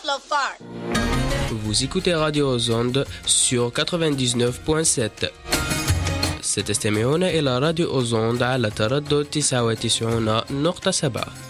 Lofar. Vous écoutez Radio aux Ondes sur 99.7. ستستمعون إلى راديو أوزوند على تردد 99.7.